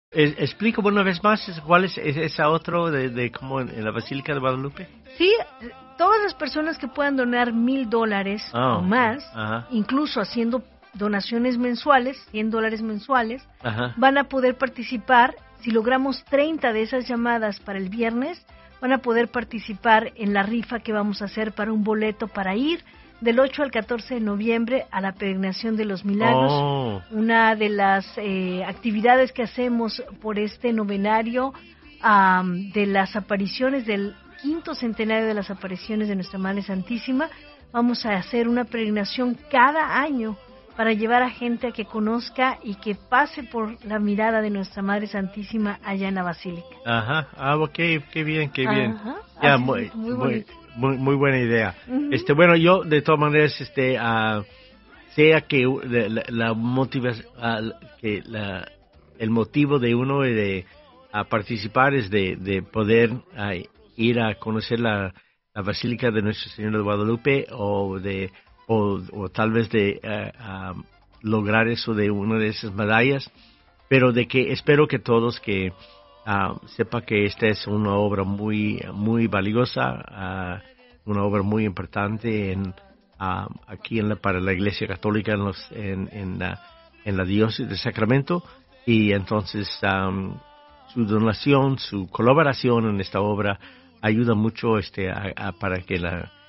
Explico una vez más cuál es esa otro de como en la Basílica de Guadalupe. Sí, todas las personas que puedan donar $1,000 o Okay. más, Ajá. incluso haciendo donaciones mensuales, $100 mensuales, Ajá. van a poder participar. Si logramos 30 de esas llamadas para el viernes, van a poder participar en la rifa que vamos a hacer para un boleto para ir del 8 al 14 de noviembre a la Peregrinación de los Milagros. Oh. Una de las actividades que hacemos por este novenario de las apariciones del quinto centenario de las apariciones de Nuestra Madre Santísima. Vamos a hacer una peregrinación cada año para llevar a gente a que conozca y que pase por la mirada de Nuestra Madre Santísima allá en la Basílica. Ajá. Ok, qué bien, qué bien. Ajá. Ya, Así muy, es, muy muy, bonito. muy buena idea. Ujú. Bueno, yo de todas maneras, sea que la motivación, que el motivo de uno de participar es de poder ir a conocer la Basílica de Nuestra Señora de Guadalupe o tal vez de lograr eso de una de esas medallas, pero de que espero que todos que sepa que esta es una obra muy valiosa, una obra muy importante aquí para la Iglesia Católica en la diócesis de Sacramento, y entonces su donación, su colaboración en esta obra ayuda mucho para que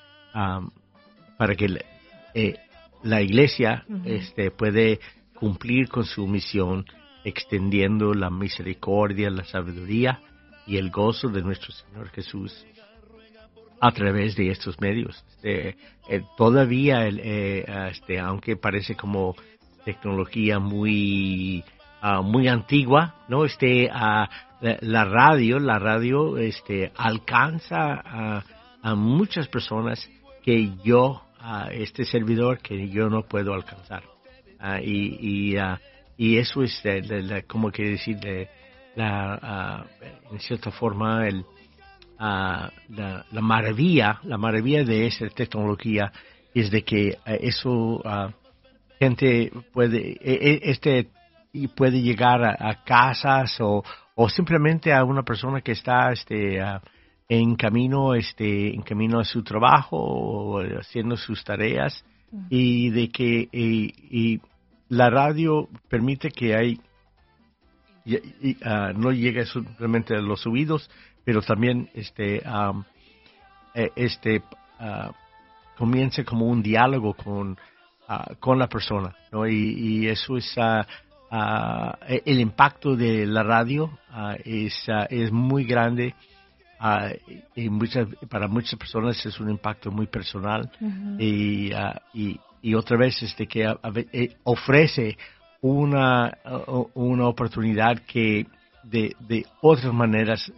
la Iglesia Uh-huh. puede cumplir con su misión, extendiendo la misericordia, la sabiduría y el gozo de nuestro Señor Jesús a través de estos medios. Todavía, aunque parece como tecnología muy antigua, ¿no? La radio, alcanza a muchas personas que este servidor, que yo no puedo alcanzar. Y eso es, como quiere decir, en cierta forma, la maravilla de esta tecnología es de que eso gente puede llegar a casas o simplemente a una persona que está en camino a su trabajo o haciendo sus tareas, y de que y la radio permite que no llegue simplemente a los oídos, pero también eh, este ah, comience como un diálogo con la persona, ¿no? Y eso es el impacto de la radio es muy grande. Y para muchas personas es un impacto muy personal. Uh-huh. Y otra vez que ofrece una oportunidad que de otras maneras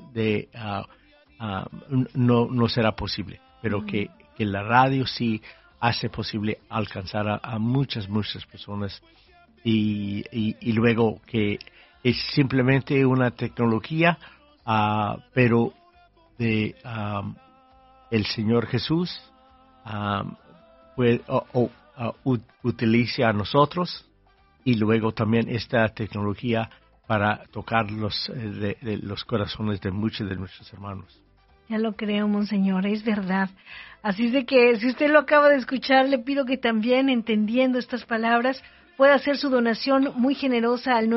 no será posible, pero Uh-huh. que la radio sí hace posible alcanzar a muchas personas, y luego que es simplemente una tecnología, pero de el Señor Jesús puede, utilice a nosotros, y luego también esta tecnología para tocar los corazones de muchos de nuestros hermanos. Ya lo creo, monseñor, es verdad. Así es de que, si usted lo acaba de escuchar, le pido que también, entendiendo estas palabras, pueda hacer su donación muy generosa al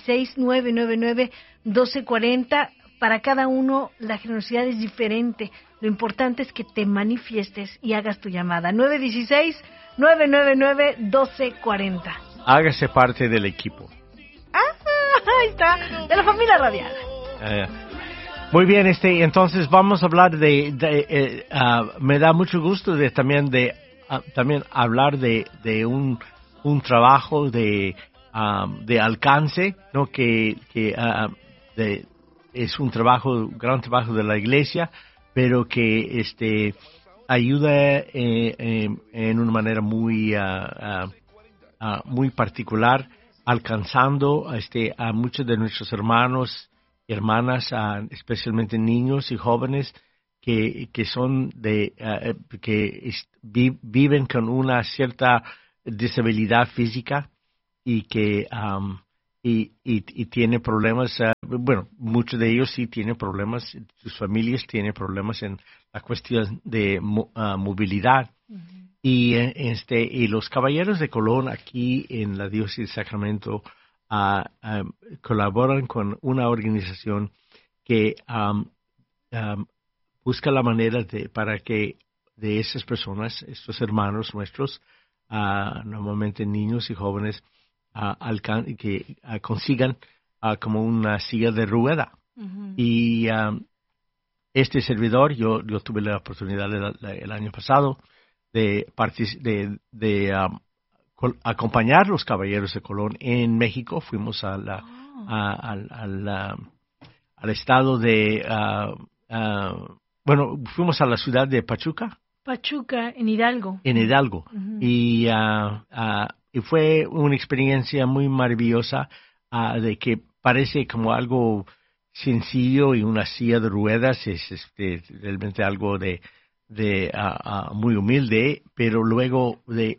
916-999-1240. Para cada uno, la generosidad es diferente. Lo importante es que te manifiestes y hagas tu llamada. 916-999-1240. Hágase parte del equipo. Ahí está, de la familia radial. Muy bien, entonces vamos a hablar me da mucho gusto también hablar de un trabajo de alcance, ¿no? Que es un gran trabajo de la Iglesia, pero que ayuda en una manera muy particular, alcanzando a muchos de nuestros hermanos y hermanas, especialmente niños y jóvenes que son viven con una cierta disabilidad física, y que y tiene problemas, bueno, muchos de ellos sí tienen problemas, sus familias tienen problemas en la cuestión de movilidad. Ujú. Y los Caballeros de Colón aquí en la Diócesis de Sacramento colaboran con una organización que busca la manera para que de esas personas, estos hermanos nuestros, normalmente niños y jóvenes, que consigan como una silla de rueda. Ujú. Y este servidor, yo tuve la oportunidad el año pasado de acompañar los Caballeros de Colón en México. Fuimos Oh. al estado bueno, fuimos a la ciudad de Pachuca, Pachuca, en Hidalgo. en Hidalgo, Ujú. y fue una experiencia muy maravillosa, de que parece como algo sencillo, y una silla de ruedas es realmente algo muy humilde, pero luego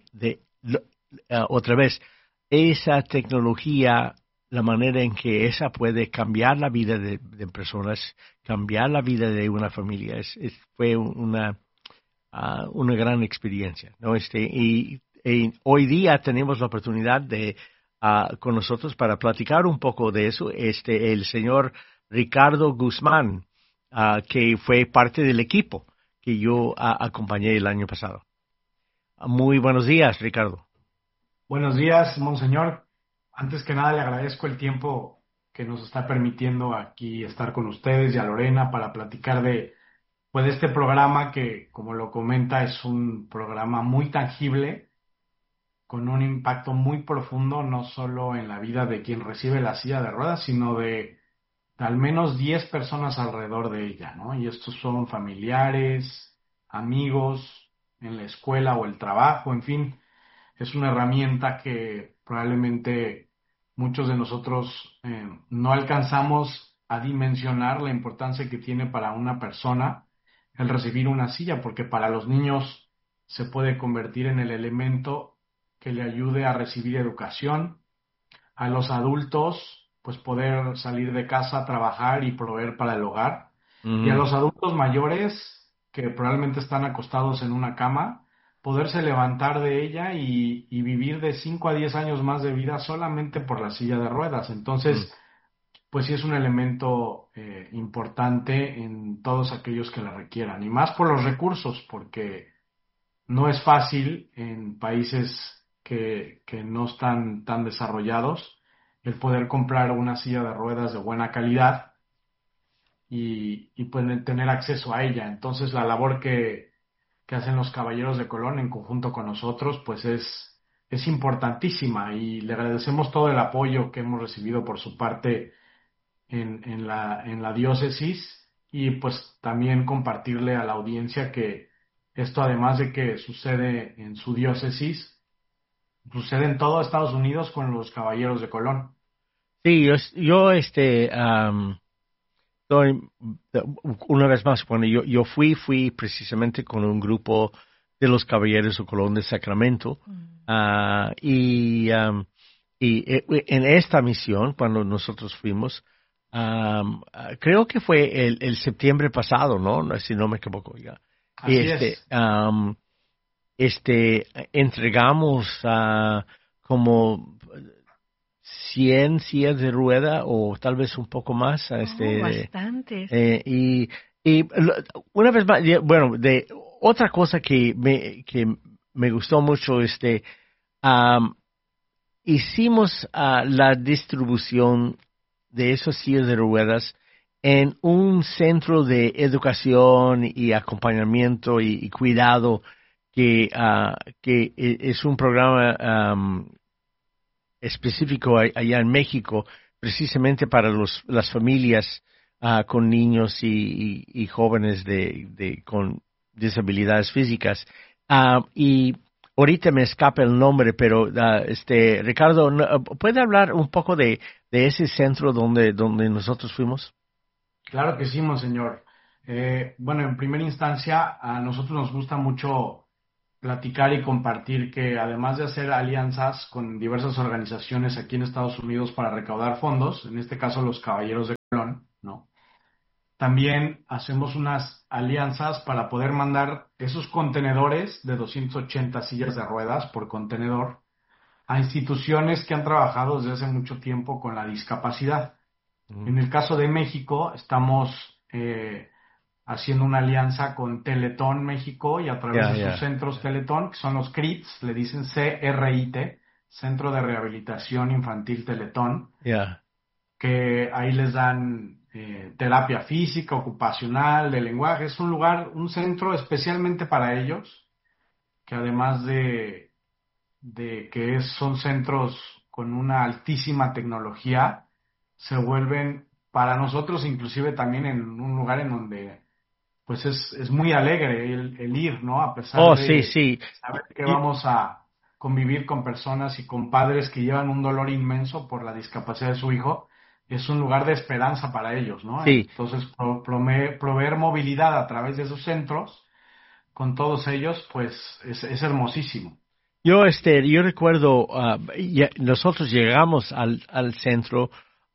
otra vez, esa tecnología, la manera en que esa puede cambiar la vida de personas, cambiar la vida de una familia, fue una gran experiencia, ¿no? Y hoy día tenemos la oportunidad con nosotros para platicar un poco de eso, el señor Ricardo Guzmán, que fue parte del equipo que yo acompañé el año pasado. Muy buenos días, Ricardo. Buenos días, monseñor. Antes que nada, le agradezco el tiempo que nos está permitiendo aquí estar con ustedes y a Lorena para platicar de este programa que, como lo comenta, es un programa muy tangible, con un impacto muy profundo, no solo en la vida de quien recibe la silla de ruedas, sino de al menos 10 personas alrededor de ella, ¿no? Y estos son familiares, amigos, en la escuela o el trabajo, en fin. Es una herramienta que probablemente muchos de nosotros no alcanzamos a dimensionar la importancia que tiene para una persona el recibir una silla, porque para los niños se puede convertir en el elemento que le ayude a recibir educación, a los adultos pues poder salir de casa, trabajar y proveer para el hogar, y a Ujú, los adultos mayores que probablemente están acostados en una cama, poderse levantar de ella y vivir de 5 a 10 años más de vida solamente por la silla de ruedas. ujú, Entonces, pues sí es un elemento importante en todos aquellos que la requieran, y más por los recursos, porque no es fácil en países que no están tan desarrollados el poder comprar una silla de ruedas de buena calidad y poder tener acceso a ella. Entonces la labor que hacen los Caballeros de Colón en conjunto con nosotros pues es importantísima, y le agradecemos todo el apoyo que hemos recibido por su parte en la diócesis, y pues también compartirle a la audiencia que esto, además de que sucede en su diócesis, sucede en todo Estados Unidos con los Caballeros de Colón. Sí, yo soy, una vez más, bueno, yo fui precisamente con un grupo de los Caballeros de Colón de Sacramento, Mm. en esta misión, cuando nosotros fuimos, creo que fue el septiembre pasado, ¿no? Si no me equivoco ya. Y Así es. entregamos como 100 sillas de rueda, o tal vez un poco más, Oh, bastantes. una vez más, bueno, de otra cosa que me gustó mucho, am, hicimos la distribución de esos sillas de ruedas en un centro de educación y acompañamiento y cuidado, que es un programa específico allá en México, precisamente para las familias con niños y jóvenes con disabilidades físicas. Y ahorita me escapa el nombre, pero Ricardo, ¿puede hablar un poco de ese centro donde nosotros fuimos? Claro que sí, monseñor. Bueno, en primera instancia, a nosotros nos gusta mucho platicar y compartir que además de hacer alianzas con diversas organizaciones aquí en Estados Unidos para recaudar fondos, en este caso los Caballeros de Colón, ¿no? También hacemos unas alianzas para poder mandar esos contenedores de 280 sillas de ruedas por contenedor a instituciones que han trabajado desde hace mucho tiempo con la discapacidad. En el caso de México, estamos haciendo una alianza con Teletón México y a través de sus centros Teletón, que son los CRITs, le dicen CRIT, Centro de Rehabilitación Infantil Teletón, que ahí les dan terapia física, ocupacional, de lenguaje. Es un lugar, un centro especialmente para ellos, que además de que son centros con una altísima tecnología, se vuelven para nosotros inclusive también en un lugar en donde pues es muy alegre el ir, ¿no? A pesar de saber que vamos a convivir con personas y con padres que llevan un dolor inmenso por la discapacidad de su hijo, es un lugar de esperanza para ellos, ¿no? Sí. Entonces, proveer movilidad a través de esos centros, con todos ellos, pues es hermosísimo. Yo recuerdo, nosotros llegamos al centro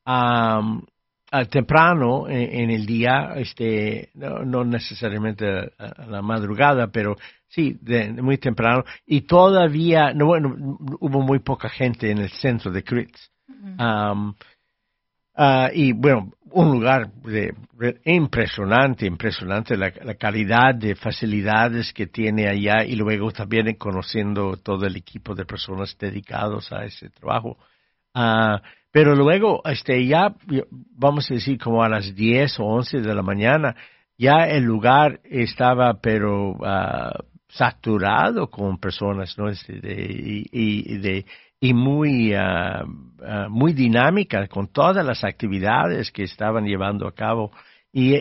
temprano en el día, no necesariamente a la madrugada, pero sí, muy temprano, y todavía, hubo muy poca gente en el centro de CRITS. Y bueno, un lugar impresionante la calidad de facilidades que tiene allá, y luego también conociendo todo el equipo de personas dedicados a ese trabajo. Pero luego, ya, vamos a decir, como a las 10 o 11 de la mañana, ya el lugar estaba, pero saturado con personas, ¿no? Y muy dinámica con todas las actividades que estaban llevando a cabo. Y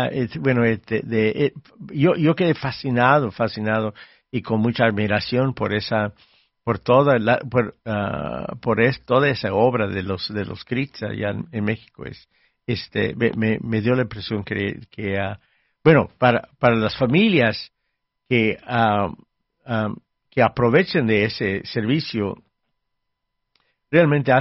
yo quedé fascinado y con mucha admiración por toda esa obra de los CRITs allá en México. Me dio la impresión que para las familias que aprovechen de ese servicio, realmente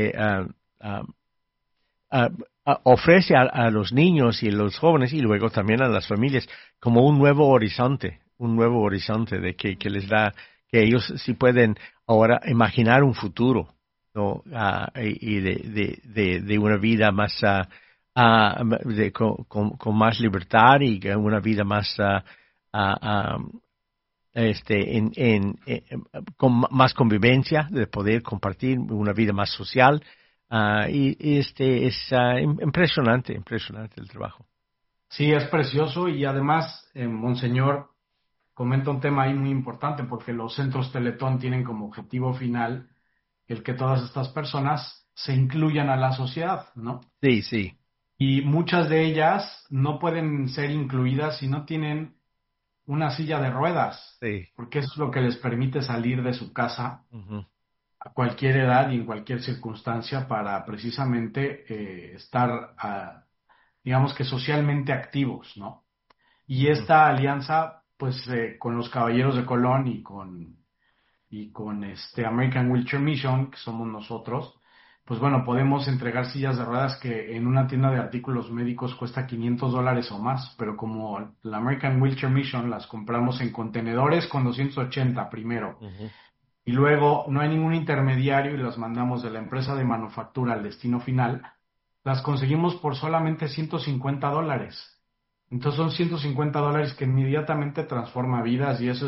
ofrece a los niños y los jóvenes, y luego también a las familias, como un nuevo horizonte de que les da, que ellos sí pueden ahora imaginar un futuro, ¿no? Y de una vida más con más libertad, y una vida más con más convivencia, de poder compartir una vida más social, y es impresionante el trabajo. Sí, es precioso, y además, Monseñor comenta un tema ahí muy importante, porque los centros Teletón tienen como objetivo final el que todas estas personas se incluyan a la sociedad, ¿no? Sí. Y muchas de ellas no pueden ser incluidas si no tienen una silla de ruedas, porque eso es lo que les permite salir de su casa a cualquier edad y en cualquier circunstancia para precisamente estar, digamos que socialmente activos, ¿no? Y esta alianza, pues, con los Caballeros de Colón y con American Wheelchair Mission, que somos nosotros, pues bueno, podemos entregar sillas de ruedas que en una tienda de artículos médicos cuesta $500 o más, pero como la American Wheelchair Mission las compramos en contenedores con 280 primero, y luego no hay ningún intermediario y las mandamos de la empresa de manufactura al destino final, las conseguimos por solamente $150. Entonces son $150 que inmediatamente transforma vidas, y eso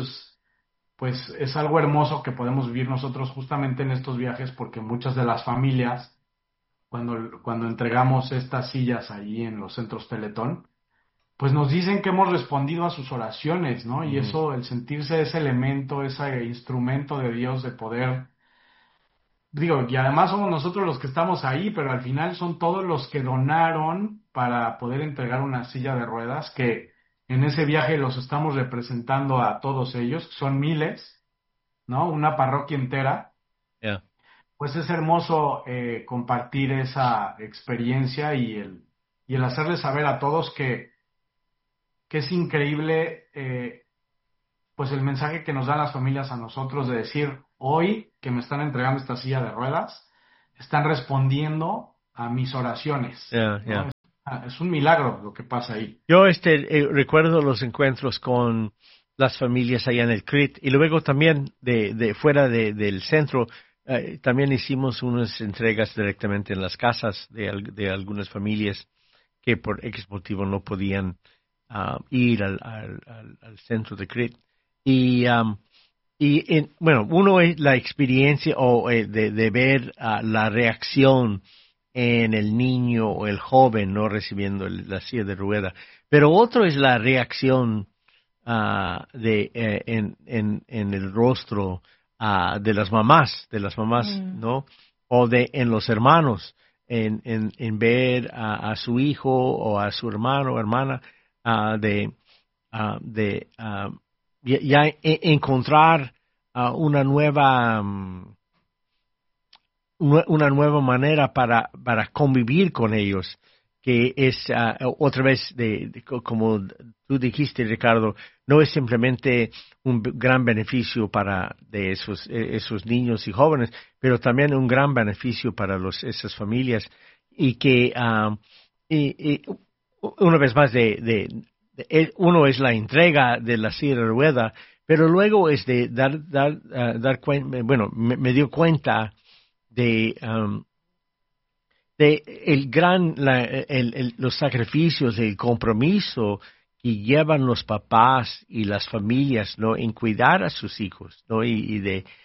es algo hermoso que podemos vivir nosotros justamente en estos viajes, porque muchas de las familias, cuando entregamos estas sillas allí en los centros Teletón, pues nos dicen que hemos respondido a sus oraciones, ¿no? Y eso, el sentirse ese elemento, ese instrumento de Dios de poder, digo, y además somos nosotros los que estamos ahí, pero al final son todos los que donaron para poder entregar una silla de ruedas, que en ese viaje los estamos representando a todos ellos, que son miles, ¿no? Una parroquia entera. Pues es hermoso compartir esa experiencia y el hacerles saber a todos que es increíble, pues el mensaje que nos dan las familias a nosotros de decir, hoy que me están entregando esta silla de ruedas, están respondiendo a mis oraciones. ¿No? Es un milagro lo que pasa ahí. Yo recuerdo los encuentros con las familias allá en el CRIT y luego también de fuera del centro también hicimos unas entregas directamente en las casas de algunas familias que por X motivo no podían ir al centro de CRIT. Bueno, uno es la experiencia o de ver la reacción en el niño o el joven no recibiendo la silla de rueda, pero otro es la reacción en el rostro de las mamás, ¿no? O en los hermanos, en ver a su hijo o a su hermano o hermana ya encontrar una nueva manera para convivir con ellos, que es otra vez como tú dijiste, Ricardo, no es simplemente un gran beneficio de esos niños y jóvenes, pero también un gran beneficio para esas familias y que una vez más uno es la entrega de la silla de rueda, pero luego es de dar cuenta, bueno, me dio cuenta de los sacrificios, el compromiso que llevan los papás y las familias, ¿no? En cuidar a sus hijos, ¿no? Y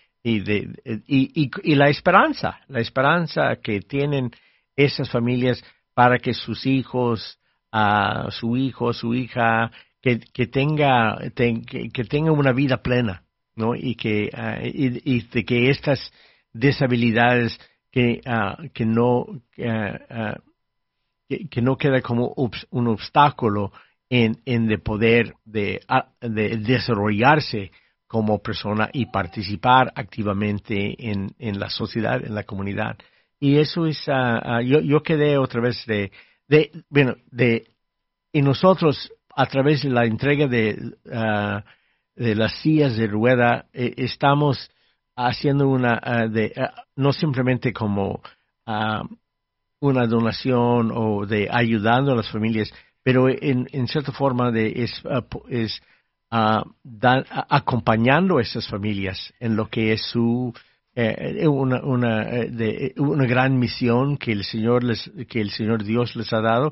la esperanza que tienen esas familias para que sus hijos, su hijo, su hija, que tenga una vida plena, ¿no? Y de que estas deshabilidades que no queda como un obstáculo en de poder de desarrollarse como persona y participar activamente en la sociedad, en la comunidad. Y eso es, yo quedé otra vez y nosotros a través de la entrega de las sillas de rueda estamos haciendo no simplemente como una donación o de ayudando a las familias, pero en cierta forma acompañando a esas familias en lo que es una gran misión que el Señor Dios les ha dado,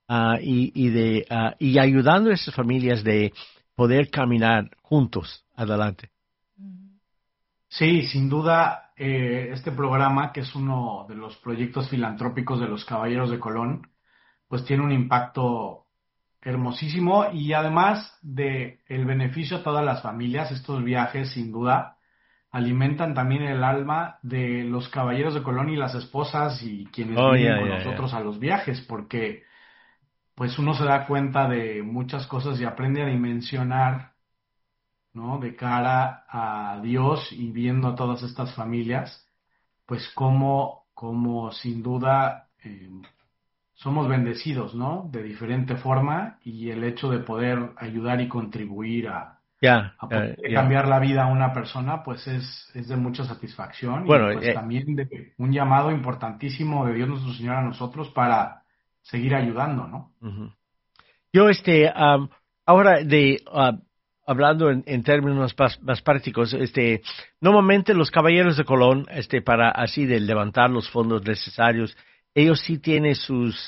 y ayudando a esas familias de poder caminar juntos adelante. Sí, sin duda, este programa, que es uno de los proyectos filantrópicos de los Caballeros de Colón, pues tiene un impacto hermosísimo, y además de el beneficio a todas las familias, estos viajes sin duda alimentan también el alma de los Caballeros de Colón y las esposas y quienes vienen con nosotros a los viajes, porque pues uno se da cuenta de muchas cosas y aprende a dimensionar, ¿no? De cara a Dios y viendo a todas estas familias, pues como sin duda somos bendecidos, ¿no? De diferente forma, y el hecho de poder ayudar y contribuir a poder cambiar la vida a una persona, pues es de mucha satisfacción, bueno, y pues también de un llamado importantísimo de Dios nuestro Señor a nosotros para seguir ayudando, ¿no? Uh-huh. Yo ahora hablando en términos más prácticos, normalmente los Caballeros de Colón, para así de levantar los fondos necesarios, ellos sí tienen sus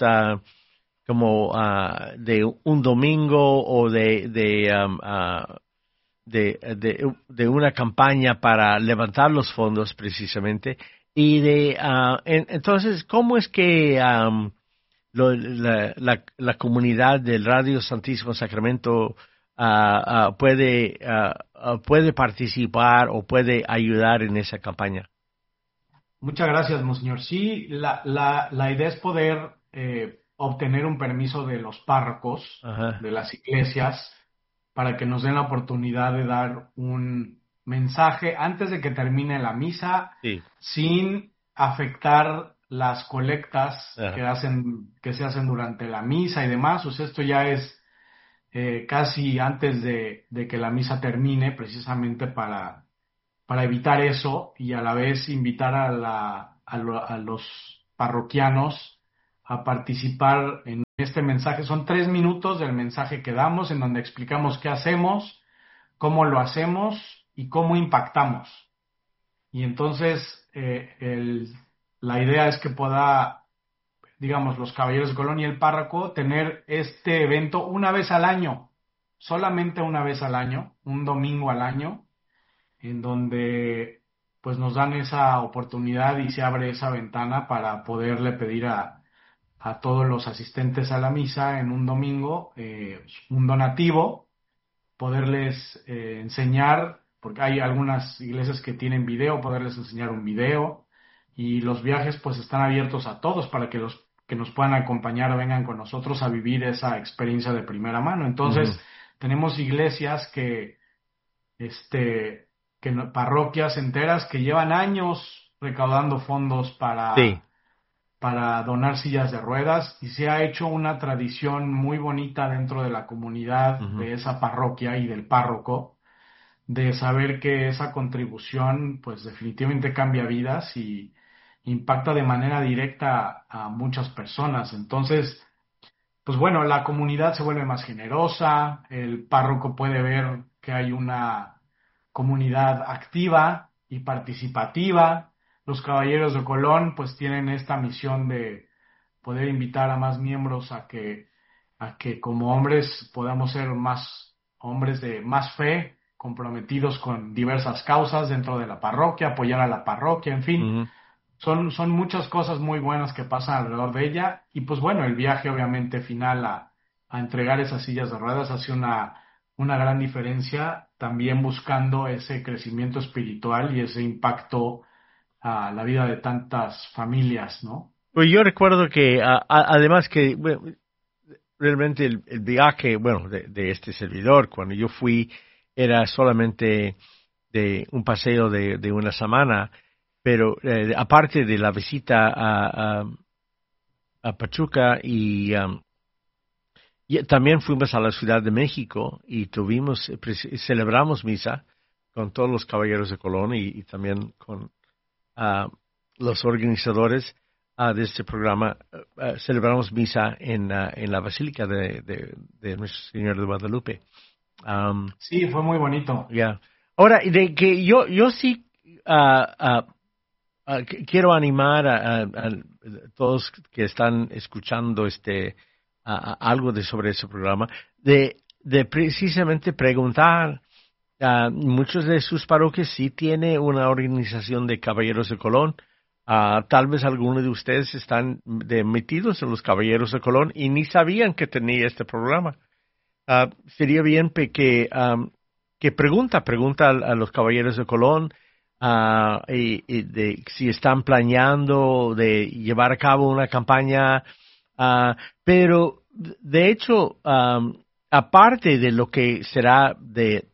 de un domingo o de una campaña para levantar los fondos precisamente, y entonces, ¿cómo es que la comunidad del Radio Santísimo Sacramento puede participar o puede ayudar en esa campaña? Muchas gracias, Monseñor. Sí, la idea es poder obtener un permiso de los párrocos, Ajá, de las iglesias, para que nos den la oportunidad de dar un mensaje antes de que termine la misa, sí, sin afectar las colectas ajá, que se hacen durante la misa y demás. O sea, esto ya es casi antes de que la misa termine, precisamente para evitar eso y a la vez invitar a los parroquianos a participar en este mensaje. Son 3 minutos del mensaje que damos en donde explicamos qué hacemos, cómo lo hacemos y cómo impactamos. Y entonces la idea es que pueda, digamos, los Caballeros de Colón y el párroco tener este evento una vez al año, solamente una vez al año, un domingo al año, en donde pues nos dan esa oportunidad y se abre esa ventana para poderle pedir a todos los asistentes a la misa en un domingo un donativo, poderles enseñar, porque hay algunas iglesias que tienen video, poderles enseñar un video, y los viajes pues están abiertos a todos para que los que nos puedan acompañar vengan con nosotros a vivir esa experiencia de primera mano. Entonces, tenemos iglesias este, parroquias enteras que llevan años recaudando fondos Sí. para donar sillas de ruedas, y se ha hecho una tradición muy bonita dentro de la comunidad de esa parroquia y del párroco, de saber que esa contribución pues definitivamente cambia vidas y impacta de manera directa a muchas personas. Entonces, pues bueno, la comunidad se vuelve más generosa, el párroco puede ver que hay una comunidad activa y participativa. Los Caballeros de Colón pues tienen esta misión de poder invitar a más miembros a que como hombres podamos ser más hombres de más fe, comprometidos con diversas causas dentro de la parroquia, apoyar a la parroquia, en fin. Son muchas cosas muy buenas que pasan alrededor de ella, y pues bueno, el viaje obviamente final a entregar esas sillas de ruedas hace una gran diferencia, también buscando ese crecimiento espiritual y ese impacto a la vida de tantas familias, ¿no? Pues yo recuerdo que además que bueno, realmente el viaje, bueno, de este servidor, cuando yo fui, era solamente de un paseo de una semana, pero aparte de la visita a Pachuca y también fuimos a la Ciudad de México y celebramos misa con todos los Caballeros de Colón y también con los organizadores de este programa. Celebramos misa en la Basílica de Nuestro Señor de Guadalupe. Sí, fue muy bonito. Yeah. Ahora, de que yo sí quiero animar a todos que están escuchando algo sobre ese programa, de precisamente preguntar. Muchos de sus parroquias sí tiene una organización de Caballeros de Colón. Tal vez algunos de ustedes están metidos en los Caballeros de Colón y ni sabían que tenía este programa. Sería bien que pregunta a los Caballeros de Colón y de si están planeando de llevar a cabo una campaña, pero de hecho, aparte de lo que será de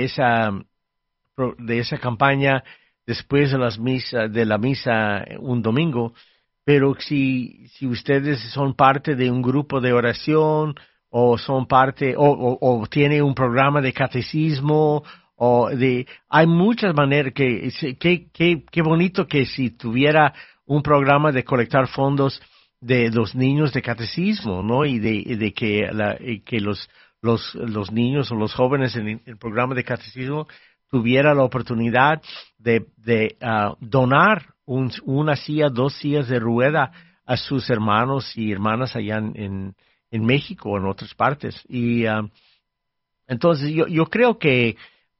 esa campaña después de la misa un domingo, pero si ustedes son parte de un grupo de oración o son parte o tiene un programa de catecismo hay muchas maneras qué bonito que si tuviera un programa de colectar fondos de los niños de catecismo, ¿no? Y de que los niños o los jóvenes en el programa de catecismo tuviera la oportunidad de donar una silla, 2 sillas de rueda a sus hermanos y hermanas allá en México o en otras partes. Y entonces yo creo que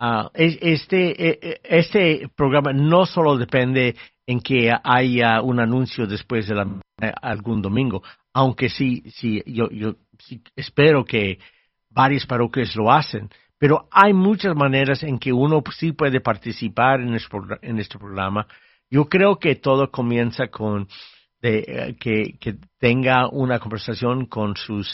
este programa no solo depende en que haya un anuncio después de algún domingo, aunque yo sí espero que varias parroquias lo hacen, pero hay muchas maneras en que uno sí puede participar en este programa. Yo creo que todo comienza con que tenga una conversación con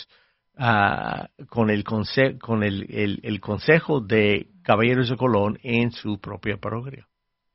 con el consejo de Caballeros de Colón en su propia parroquia.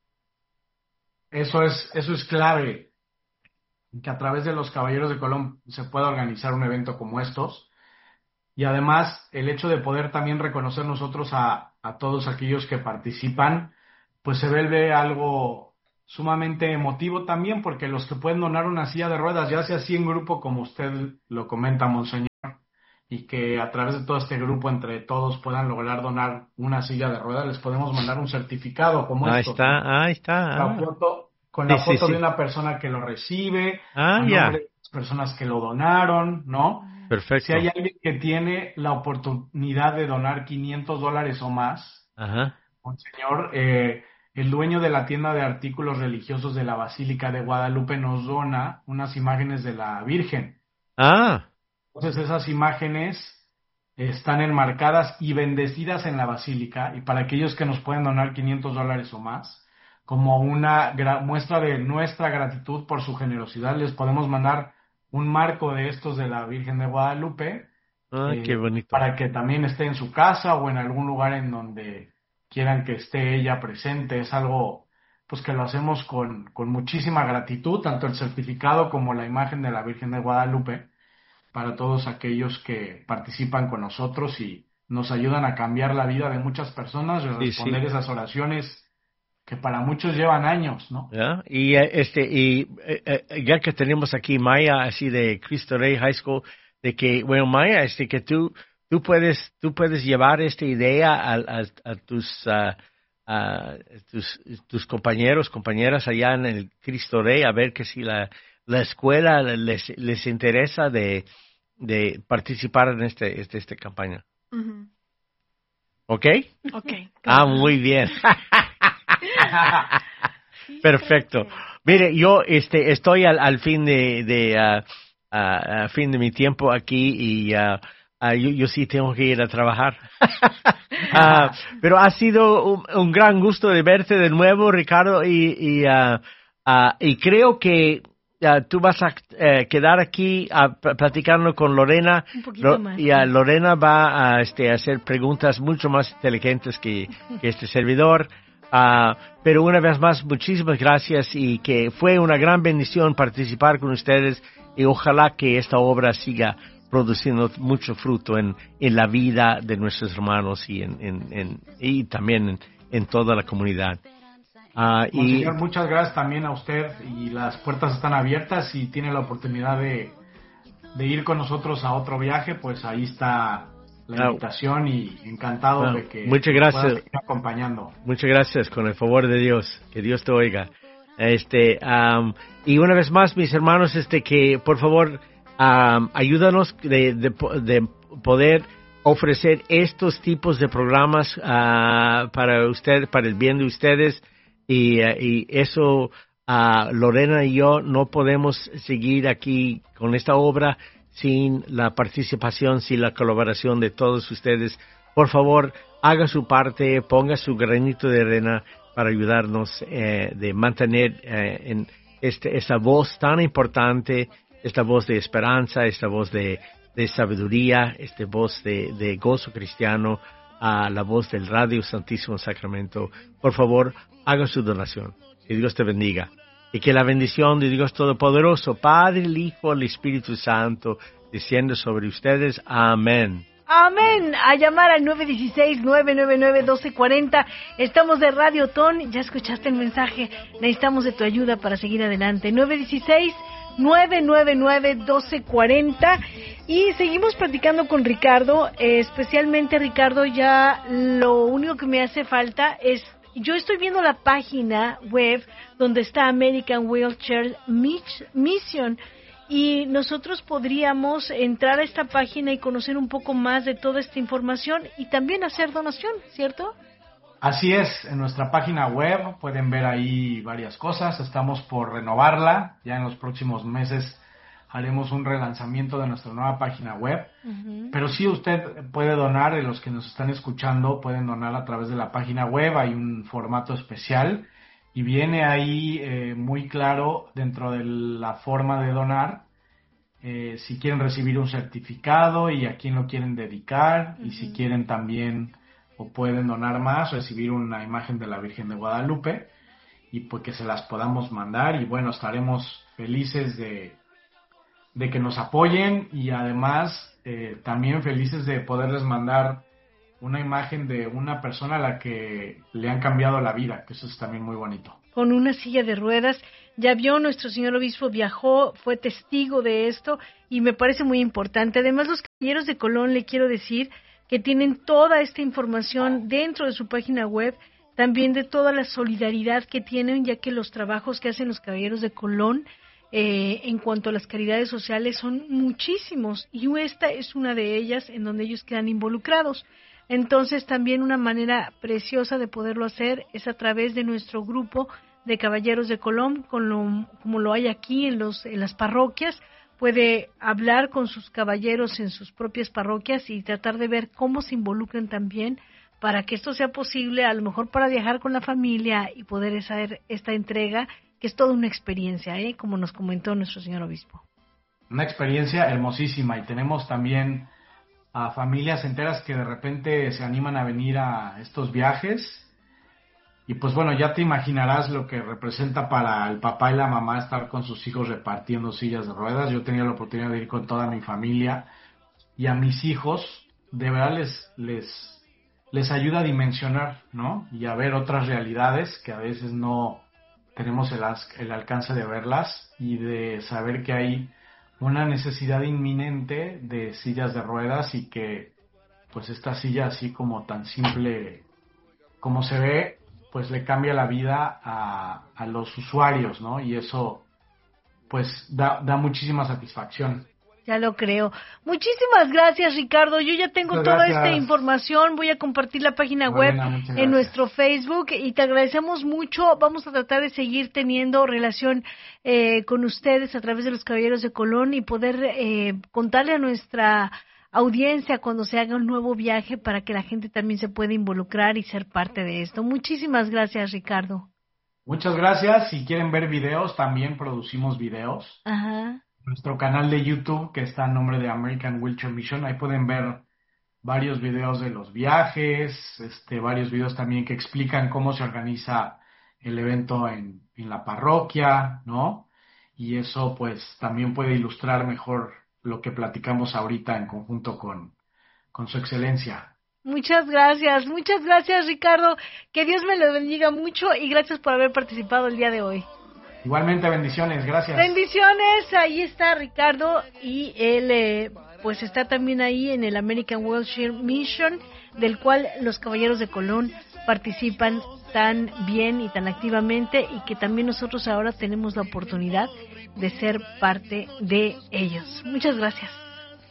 Eso es clave, que a través de los Caballeros de Colón se pueda organizar un evento como estos. Y además, el hecho de poder también reconocer nosotros a todos aquellos que participan, pues se vuelve algo sumamente emotivo también, porque los que pueden donar una silla de ruedas, ya sea así en grupo como usted lo comenta, monseñor, y que a través de todo este grupo entre todos puedan lograr donar una silla de ruedas, les podemos mandar un certificado como Ahí estos, ¿no? está, ahí está. Con Sí, la sí, foto de sí. una persona que lo recibe, a nombre Ya, de las personas que lo donaron, ¿no? Si hay perfecto. alguien que tiene la oportunidad de donar $500 o más, Ajá. monseñor, el dueño de la tienda de artículos religiosos de la Basílica de Guadalupe nos dona unas imágenes de la Virgen. Ah, Entonces esas imágenes están enmarcadas y bendecidas en la basílica, y para aquellos que nos pueden donar $500 o más, como una muestra de nuestra gratitud por su generosidad, les podemos mandar un marco de estos de la Virgen de Guadalupe, qué bonito. para que también esté en su casa o en algún lugar en donde quieran que esté ella presente. Es algo pues que lo hacemos con muchísima gratitud, tanto el certificado como la imagen de la Virgen de Guadalupe, para todos aquellos que participan con nosotros y nos ayudan a cambiar la vida de muchas personas y Sí, responder sí. esas oraciones que para muchos llevan años, ¿no? ¿Ya? Ya que tenemos aquí Maya, así de Cristo Rey High School, de que, bueno, Maya, que tú puedes llevar esta idea a tus compañeros, compañeras allá en el Cristo Rey, a ver que si la escuela les interesa de participar en esta campaña. Ujú. ¿Ok? Ok. Muy bien. Sí, Perfecto. creo Mire, yo estoy al fin a fin de mi tiempo aquí y yo sí tengo que ir a trabajar. Pero ha sido un gran gusto de verte de nuevo, Ricardo, y creo que tú vas a quedar aquí platicando con Lorena. un poquito más. Y Lorena va a hacer preguntas mucho más inteligentes que este servidor. Pero una vez más, muchísimas gracias y que fue una gran bendición participar con ustedes y ojalá que esta obra siga produciendo mucho fruto en la vida de nuestros hermanos y también en toda la comunidad. Y Monseñor, muchas gracias también a usted, y las puertas están abiertas. Si tiene la oportunidad de ir con nosotros a otro viaje, pues ahí está la invitación, y encantado de que muchas nos pueda gracias. seguir acompañando. Muchas gracias, con el favor de Dios. Que Dios te oiga. Y una vez más, mis hermanos, que por favor ayúdanos de poder ofrecer estos tipos de programas para usted, para el bien de ustedes, y eso Lorena y yo no podemos seguir aquí con esta obra sin la participación, sin la colaboración de todos ustedes. Por favor, haga su parte, ponga su granito de arena para ayudarnos de mantener esta voz tan importante, esta voz de esperanza, esta voz de sabiduría, esta voz de gozo cristiano, la voz del Radio Santísimo Sacramento. Por favor, haga su donación. Que Dios te bendiga. Y que la bendición de Dios Todopoderoso, Padre, el Hijo, el Espíritu Santo, descienda sobre ustedes. Amén. Amén. A llamar al 916-999-1240. Estamos de Radio Ton. Ya escuchaste el mensaje. Necesitamos de tu ayuda para seguir adelante. 916-999-1240. Y seguimos platicando con Ricardo. Especialmente, Ricardo, ya lo único que me hace falta es... Yo estoy viendo la página web donde está American Wheelchair Mission, y nosotros podríamos entrar a esta página y conocer un poco más de toda esta información y también hacer donación, ¿cierto? Así es, en nuestra página web pueden ver ahí varias cosas. Estamos por renovarla. Ya en los próximos meses haremos un relanzamiento de nuestra nueva página web. Uh-huh. Pero sí, usted puede donar, los que nos están escuchando pueden donar a través de la página web. Hay un formato especial y viene ahí muy claro dentro de la forma de donar, si quieren recibir un certificado y a quién lo quieren dedicar. Uh-huh. Y si quieren también o pueden donar más, recibir una imagen de la Virgen de Guadalupe, y pues que se las podamos mandar. Y bueno, estaremos felices de que nos apoyen, y además también felices de poderles mandar una imagen de una persona a la que le han cambiado la vida, que eso es también muy bonito. Con una silla de ruedas, ya vio, nuestro señor obispo viajó, fue testigo de esto y me parece muy importante. Además, los Caballeros de Colón, le quiero decir que tienen toda esta información dentro de su página web, también de toda la solidaridad que tienen, ya que los trabajos que hacen los Caballeros de Colón en cuanto a las caridades sociales son muchísimos y esta es una de ellas en donde ellos quedan involucrados. Entonces también una manera preciosa de poderlo hacer es a través de nuestro grupo de Caballeros de Colón, como lo hay aquí en las parroquias. Puede hablar con sus caballeros en sus propias parroquias y tratar de ver cómo se involucran también para que esto sea posible, a lo mejor para viajar con la familia y poder hacer esta entrega, que es toda una experiencia, como nos comentó nuestro señor obispo. Una experiencia hermosísima, y tenemos también a familias enteras que de repente se animan a venir a estos viajes. Y pues bueno, ya te imaginarás lo que representa para el papá y la mamá estar con sus hijos repartiendo sillas de ruedas. Yo he tenido la oportunidad de ir con toda mi familia, y a mis hijos de verdad les ayuda a dimensionar, ¿no? Y a ver otras realidades que a veces no tenemos el alcance de verlas, y de saber que hay una necesidad inminente de sillas de ruedas, y que pues esta silla, así como tan simple como se ve, pues le cambia la vida a los usuarios, ¿no? Y eso pues da muchísima satisfacción. Ya lo creo. Muchísimas gracias, Ricardo. Yo ya tengo toda esta información. Voy a compartir la página web en nuestro Facebook y te agradecemos mucho. Vamos a tratar de seguir teniendo relación con ustedes a través de los Caballeros de Colón y poder contarle a nuestra audiencia cuando se haga un nuevo viaje para que la gente también se pueda involucrar y ser parte de esto. Muchísimas gracias, Ricardo. Muchas gracias. Si quieren ver videos, también producimos videos. Ajá. Nuestro canal de YouTube, que está a nombre de American Wheelchair Mission, ahí pueden ver varios videos de los viajes, varios videos también que explican cómo se organiza el evento en la parroquia, ¿no? Y eso pues también puede ilustrar mejor lo que platicamos ahorita en conjunto con su excelencia. Muchas gracias, Ricardo. Que Dios me lo bendiga mucho y gracias por haber participado el día de hoy. Igualmente, bendiciones, gracias. Bendiciones, ahí está Ricardo y él pues está también ahí en el American Wheelchair Mission, del cual los Caballeros de Colón participan tan bien y tan activamente, y que también nosotros ahora tenemos la oportunidad de ser parte de ellos. Muchas gracias.